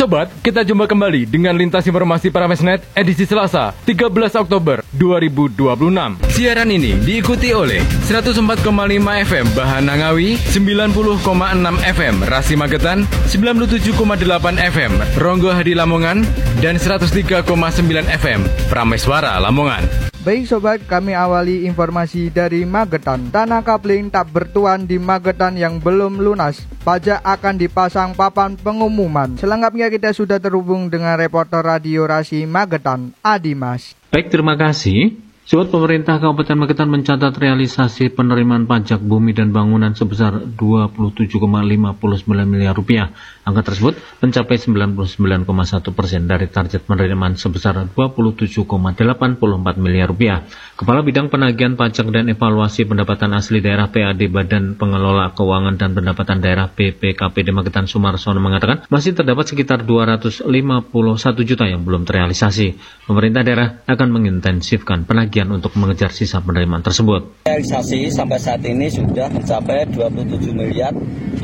Sobat, kita jumpa kembali dengan Lintas Informasi Pramesnet edisi Selasa, 13 Oktober 2026. Siaran ini diikuti oleh 104,5 FM Bahana Ngawi, 90,6 FM Rasi Magetan, 97,8 FM Ronggo Hadi Lamongan, dan 103,9 FM Prameswara Lamongan. Baik sobat, kami awali informasi dari Magetan. Tanah kapling tak bertuan di Magetan yang belum lunas. Pajak akan dipasang papan pengumuman. Selengkapnya kita sudah terhubung dengan reporter Radio Rasi Magetan, Adimas. Baik, terima kasih. Sobat, pemerintah Kabupaten Magetan mencatat realisasi penerimaan pajak bumi dan bangunan sebesar 27,59 miliar rupiah. Angka tersebut mencapai 99,1% dari target penerimaan sebesar 27,84 miliar rupiah. Kepala Bidang Penagihan Pajak dan Evaluasi Pendapatan Asli Daerah PAD Badan Pengelola Keuangan dan Pendapatan Daerah BPKPD Magetan Sumarsono mengatakan masih terdapat sekitar 251 juta yang belum terrealisasi. Pemerintah daerah akan mengintensifkan penagihan untuk mengejar sisa penerimaan tersebut. Realisasi sampai saat ini sudah mencapai 27 miliar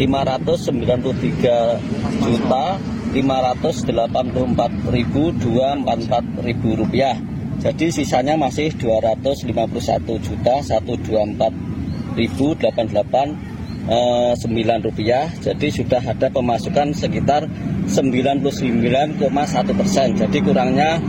593 juta 584.244 rupiah. Jadi sisanya masih 251 juta 124.088 rupiah. Jadi sudah ada pemasukan sekitar 99,1%. Jadi kurangnya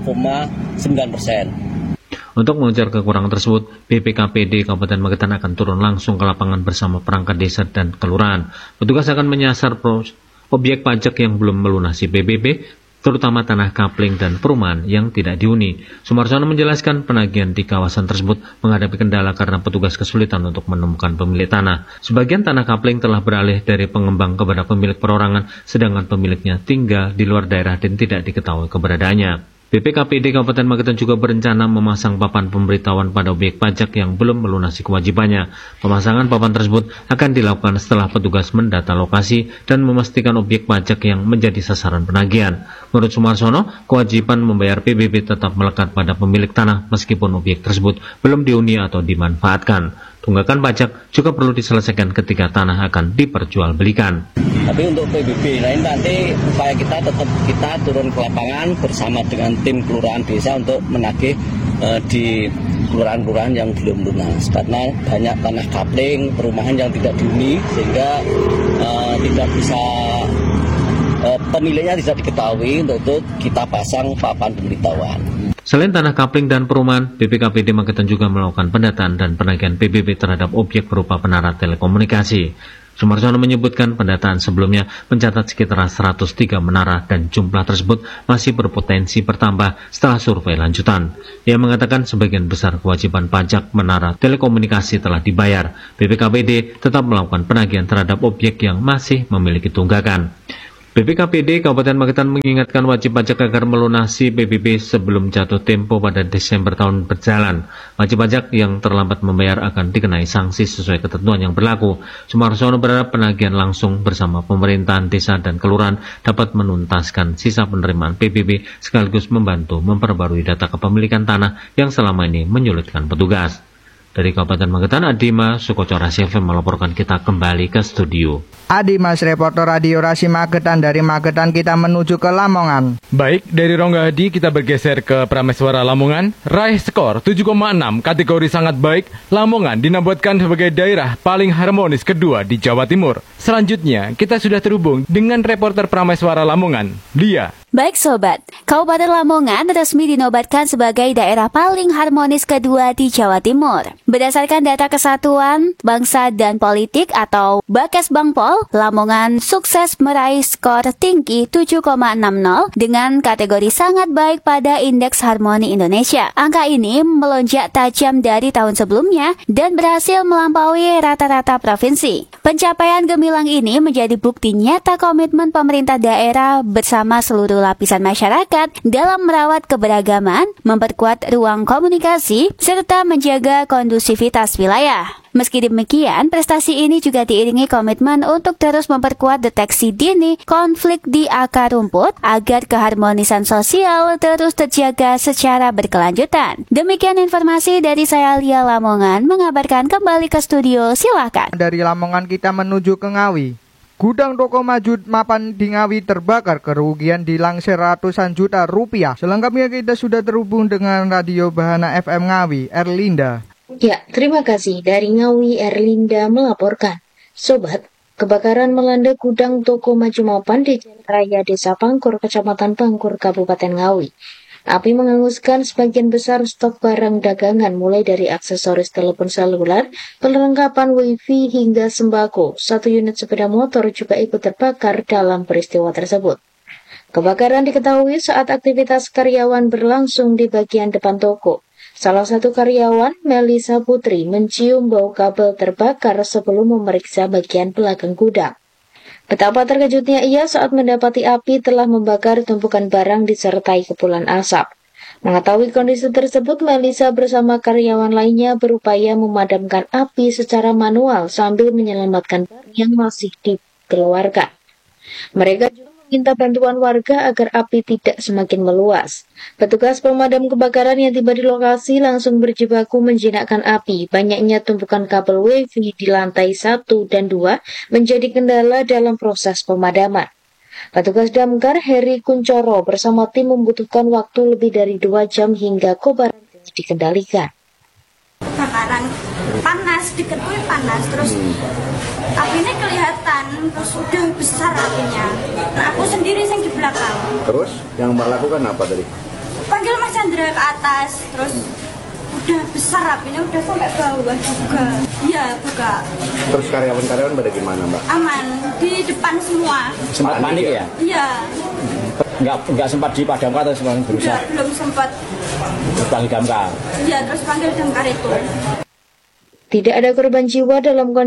0,9%. Untuk mengejar kekurangan tersebut, BPKPD Kabupaten Magetan akan turun langsung ke lapangan bersama perangkat desa dan kelurahan. Petugas akan menyasar objek pajak yang belum melunasi PBB, terutama tanah kapling dan perumahan yang tidak dihuni. Sumarsono menjelaskan penagihan di kawasan tersebut menghadapi kendala karena petugas kesulitan untuk menemukan pemilik tanah. Sebagian tanah kapling telah beralih dari pengembang kepada pemilik perorangan, sedangkan pemiliknya tinggal di luar daerah dan tidak diketahui keberadaannya. BPKPD Kabupaten Magetan juga berencana memasang papan pemberitahuan pada objek pajak yang belum melunasi kewajibannya. Pemasangan papan tersebut akan dilakukan setelah petugas mendata lokasi dan memastikan objek pajak yang menjadi sasaran penagihan. Menurut Sumarsono, kewajiban membayar PBB tetap melekat pada pemilik tanah meskipun objek tersebut belum dihuni atau dimanfaatkan. Tunggakan pajak juga perlu diselesaikan ketika tanah akan diperjualbelikan. Tapi untuk PBB lain nanti upaya kita tetap kita turun ke lapangan bersama dengan tim kelurahan desa untuk menagih di kelurahan-kelurahan yang belum lunas. Karena banyak tanah kapling, perumahan yang tidak dihuni sehingga tidak bisa pemiliknya tidak diketahui untuk kita pasang papan pemberitahuan. Selain tanah kapling dan perumahan, BPKPD Magetan juga melakukan pendataan dan penagihan PBB terhadap objek berupa menara telekomunikasi. Sumarsono menyebutkan pendataan sebelumnya mencatat sekitar 103 menara dan jumlah tersebut masih berpotensi bertambah setelah survei lanjutan. Ia mengatakan sebagian besar kewajiban pajak menara telekomunikasi telah dibayar. BPKPD tetap melakukan penagihan terhadap objek yang masih memiliki tunggakan. BPKPD Kabupaten Magetan mengingatkan wajib pajak agar melunasi PBB sebelum jatuh tempo pada Desember tahun berjalan. Wajib pajak yang terlambat membayar akan dikenai sanksi sesuai ketentuan yang berlaku. Sumarsono berharap penagihan langsung bersama pemerintahan desa dan kelurahan dapat menuntaskan sisa penerimaan PBB sekaligus membantu memperbarui data kepemilikan tanah yang selama ini menyulitkan petugas. Dari Kabupaten Magetan, Adima Sukoco Rasi FM melaporkan. Kita kembali ke studio. Adimas, reporter Radio Rasi Magetan. Dari Magetan kita menuju ke Lamongan. Baik, dari Ronggo Hadi kita bergeser ke Prameswara Lamongan. Raih skor 7,6 kategori sangat baik, Lamongan dinobatkan sebagai daerah paling harmonis kedua di Jawa Timur. Selanjutnya, kita sudah terhubung dengan reporter Prameswara Lamongan, Lia. Baik sobat, Kabupaten Lamongan resmi dinobatkan sebagai daerah paling harmonis kedua di Jawa Timur. Berdasarkan data Kesatuan Bangsa dan Politik atau Bakesbangpol, Lamongan sukses meraih skor tinggi 7,60 dengan kategori sangat baik pada Indeks Harmoni Indonesia. Angka ini melonjak tajam dari tahun sebelumnya dan berhasil melampaui rata-rata provinsi. Pencapaian gemilang ini menjadi bukti nyata komitmen pemerintah daerah bersama seluruh lapisan masyarakat dalam merawat keberagaman, memperkuat ruang komunikasi, serta menjaga kondusivitas wilayah. Meski demikian, prestasi ini juga diiringi komitmen untuk terus memperkuat deteksi dini konflik di akar rumput agar keharmonisan sosial terus terjaga secara berkelanjutan. Demikian informasi dari saya, Lia Lamongan, mengabarkan. Kembali ke studio, silakan. Dari Lamongan kita menuju ke Ngawi. Gudang toko Maju Mapan di Ngawi terbakar, kerugian dilansir ratusan juta rupiah. Selengkapnya kita sudah terhubung dengan Radio Bahana FM Ngawi, Erlinda. Ya, terima kasih. Dari Ngawi, Erlinda melaporkan. Sobat, kebakaran melanda gudang toko Maju Mapan di Jalan Raya Desa Pangkur, Kecamatan Pangkur, Kabupaten Ngawi. Api menghanguskan sebagian besar stok barang dagangan mulai dari aksesoris telepon seluler, perlengkapan wifi hingga sembako. 1 unit sepeda motor juga ikut terbakar dalam peristiwa tersebut. Kebakaran diketahui saat aktivitas karyawan berlangsung di bagian depan toko. Salah satu karyawan, Melisa Putri, mencium bau kabel terbakar sebelum memeriksa bagian belakang gudang. Betapa terkejutnya ia saat mendapati api telah membakar tumpukan barang disertai kepulan asap. Mengetahui kondisi tersebut, Melisa bersama karyawan lainnya berupaya memadamkan api secara manual sambil menyelamatkan barang yang masih dikeluarkan. Mereka juga meminta bantuan warga agar api tidak semakin meluas. Petugas pemadam kebakaran yang tiba di lokasi langsung berjibaku menjinakkan api. Banyaknya tumpukan kabel wifi di lantai 1 dan 2 menjadi kendala dalam proses pemadaman. Petugas damkar Heri Kuncoro bersama tim membutuhkan waktu lebih dari 2 jam hingga kobaran dikendalikan. Kebakaran panas, diketahui panas, terus apinya kelihatan, terus udah besar apinya. Nah, aku sendiri yang di belakang. Terus yang Mbak lakukan apa tadi? Panggil Mas Chandra ke atas, terus udah besar apinya, udah sampai bawah juga. Iya, buka. Terus karyawan-karyawan pada gimana, Mbak? Aman, di depan semua. Sempat panik ya? Iya. Nggak sempat dipadamkan atau sempat berusaha? Belum sempat. Terus panggil damkar? Iya, terus panggil damkar itu. Tidak ada korban jiwa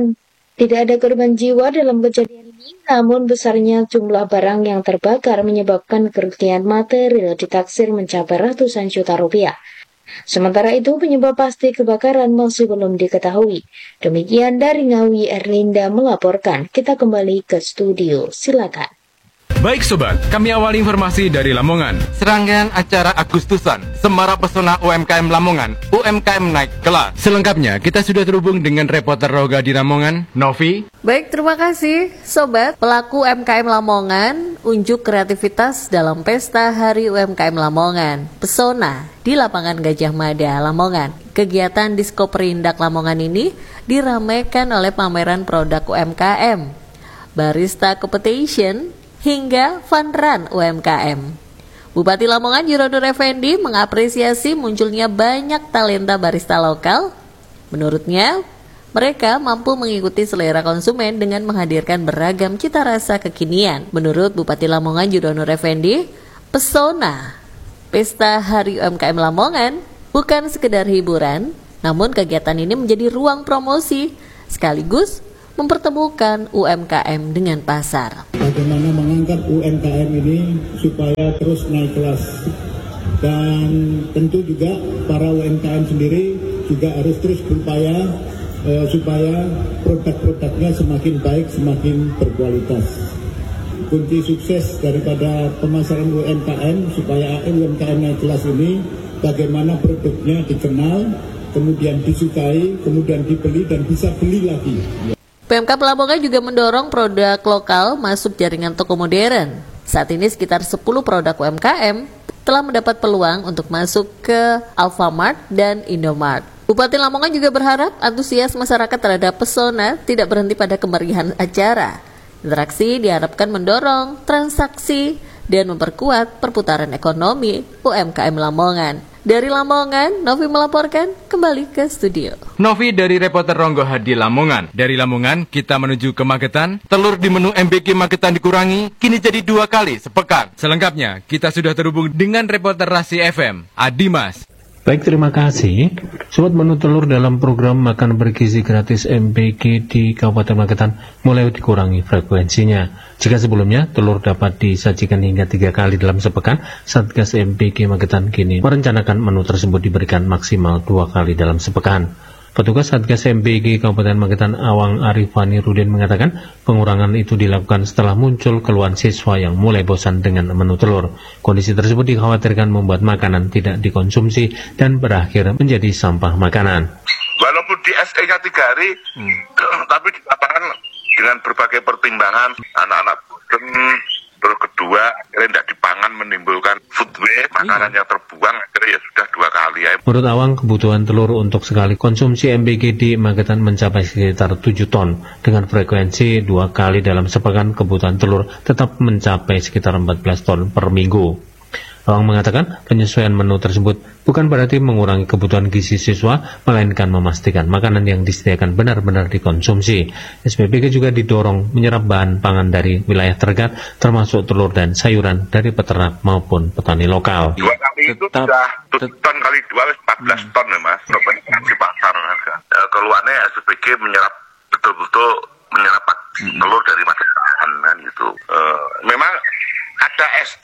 dalam kejadian ini, namun besarnya jumlah barang yang terbakar menyebabkan kerugian material ditaksir mencapai ratusan juta rupiah. Sementara itu, penyebab pasti kebakaran masih belum diketahui. Demikian dari Ngawi, Erlinda melaporkan. Kita kembali ke studio, silakan. Baik sobat, kami awali informasi dari Lamongan. Serangkaian acara Agustusan, Semarak Pesona UMKM Lamongan, UMKM naik kelas. Selengkapnya, kita sudah terhubung dengan reporter Roga di Lamongan, Novi. Baik, terima kasih sobat. Pelaku UMKM Lamongan unjuk kreativitas dalam pesta Hari UMKM Lamongan, Pesona, di lapangan Gajah Mada, Lamongan. Kegiatan Disko Perindak Lamongan ini diramaikan oleh pameran produk UMKM, barista competition, hingga fun run UMKM. Bupati Lamongan Yuronur Effendi mengapresiasi munculnya banyak talenta barista lokal. Menurutnya, mereka mampu mengikuti selera konsumen dengan menghadirkan beragam cita rasa kekinian. Menurut Bupati Lamongan Yuronur Effendi, Pesona, Pesta Hari UMKM Lamongan, bukan sekedar hiburan, namun kegiatan ini menjadi ruang promosi sekaligus mempertemukan UMKM dengan pasar. Bagaimana mengangkat UMKM ini supaya terus naik kelas, dan tentu juga para UMKM sendiri juga harus terus berupaya supaya produk-produknya semakin baik, semakin berkualitas. Kunci sukses daripada pemasaran UMKM supaya UMKM naik kelas ini, bagaimana produknya dikenal, kemudian disukai, kemudian dibeli dan bisa beli lagi. Pemkab Lamongan juga mendorong produk lokal masuk jaringan toko modern. Saat ini sekitar 10 produk UMKM telah mendapat peluang untuk masuk ke Alfamart dan Indomart. Bupati Lamongan juga berharap antusias masyarakat terhadap Pesona tidak berhenti pada kemeriahan acara. Interaksi diharapkan mendorong transaksi dan memperkuat perputaran ekonomi UMKM Lamongan. Dari Lamongan, Novi melaporkan, kembali ke studio. Novi dari reporter Ronggo Hadi Lamongan. Dari Lamongan, kita menuju ke Magetan. Telur di menu MBK Magetan dikurangi, kini jadi 2 kali sepekan. Selengkapnya, kita sudah terhubung dengan reporter Rasi FM, Adimas. Baik, terima kasih. Sobat, menu telur dalam program makan bergizi gratis MBK di Kabupaten Magetan mulai dikurangi frekuensinya. Jika sebelumnya telur dapat disajikan hingga 3 kali dalam sepekan, Satgas MBK Magetan kini merencanakan menu tersebut diberikan maksimal 2 kali dalam sepekan. Petugas Satgas MBK Kabupaten Magetan Awang Arifani Rudin mengatakan pengurangan itu dilakukan setelah muncul keluhan siswa yang mulai bosan dengan menu telur. Kondisi tersebut dikhawatirkan membuat makanan tidak dikonsumsi dan berakhir menjadi sampah makanan. Walaupun di SE-nya 3 hari, tapi di lapangan dengan berbagai pertimbangan, anak-anak bosen, terus kedua tidak dipangan menimbulkan food waste, makanan yang terbuang akhirnya ya sudah 2 kali ya. Menurut Awang, kebutuhan telur untuk sekali konsumsi MBG di Magetan mencapai sekitar 7 ton. Dengan frekuensi 2 kali dalam sepekan, kebutuhan telur tetap mencapai sekitar 14 ton per minggu. Awang mengatakan penyesuaian menu tersebut bukan berarti mengurangi kebutuhan gizi siswa, melainkan memastikan makanan yang disediakan benar-benar dikonsumsi. SPBG juga didorong menyerap bahan pangan dari wilayah terdekat, termasuk telur dan sayuran dari peternak maupun petani lokal. 2 kali itu sudah 7 ton kali 2, 14 ton ya Mas, di pasar. Keluarnya SPBG menyerap betul-betul menyerap telur dari masyarakat kan gitu. Memang ada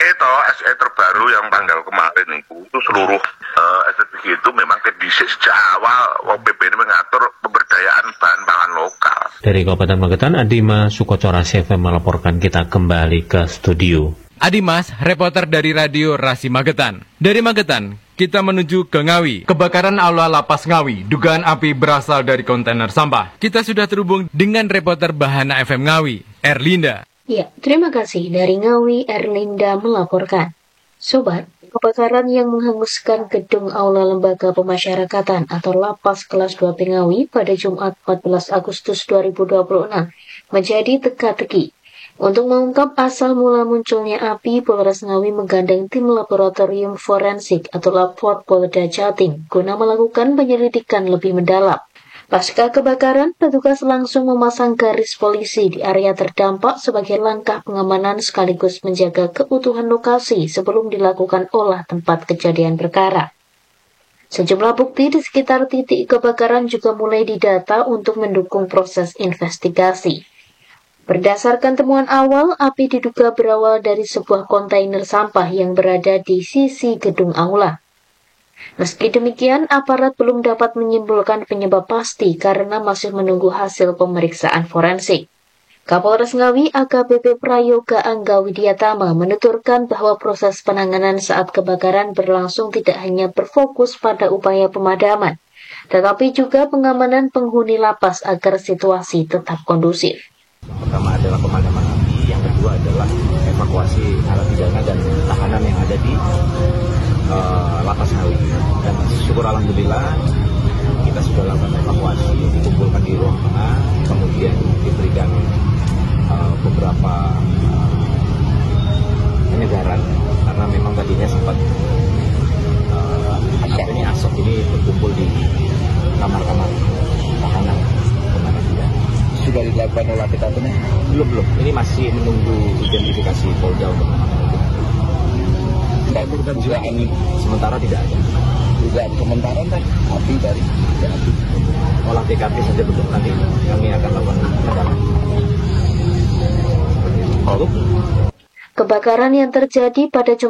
SE terbaru yang tanggal kemarin itu seluruh SPBG itu memang sejak awal PP ini mengatur pemberdayaan bahan pangan lokal. Dari Kabupaten Magetan, Adima Sukocora FM melaporkan. Kita kembali ke studio. Adimas, reporter dari Radio Rasi Magetan. Dari Magetan, kita menuju ke Ngawi. Kebakaran aula lapas Ngawi, dugaan api berasal dari kontainer sampah. Kita sudah terhubung dengan reporter Bahana FM Ngawi, Erlinda. Ya, terima kasih. Dari Ngawi, Erlinda melaporkan. Sobat, kebakaran yang menghanguskan gedung aula lembaga pemasyarakatan atau lapas kelas 2 Ngawi pada Jumat 14 Agustus 2026 menjadi teka-teki. Untuk mengungkap asal mula munculnya api, Polres Ngawi menggandeng tim laboratorium forensik atau Lapor Polda Jatim guna melakukan penyelidikan lebih mendalam. Pasca kebakaran, petugas langsung memasang garis polisi di area terdampak sebagai langkah pengamanan sekaligus menjaga keutuhan lokasi sebelum dilakukan olah tempat kejadian perkara. Sejumlah bukti di sekitar titik kebakaran juga mulai didata untuk mendukung proses investigasi. Berdasarkan temuan awal, api diduga berawal dari sebuah kontainer sampah yang berada di sisi gedung aula. Meski demikian, aparat belum dapat menyimpulkan penyebab pasti karena masih menunggu hasil pemeriksaan forensik. Kapolres Ngawi AKBP Prayoga Angga Widiatama menuturkan bahwa proses penanganan saat kebakaran berlangsung tidak hanya berfokus pada upaya pemadaman, tetapi juga pengamanan penghuni lapas agar situasi tetap kondusif. Pertama adalah pemadaman api, yang kedua adalah evakuasi narapidana dan tahanan yang ada di lapas Ngawi. Dan syukur alhamdulillah kita sudah lakukan evakuasi, dikumpulkan di ruang tengah, kemudian diberikan beberapa penyegaran karena memang tadinya sempat asap ini berkumpul di kamar-kamar tahanan kemarin. Sudah dilakukan olah TKP? Belum. Ini masih menunggu identifikasi Polda untuk itu juga ini sementara tidak ada. Dugaan sementara kan api dari api. Olah TKP saja belum, nanti kami akan lakukan pendalaman. Kebakaran yang terjadi pada Jumat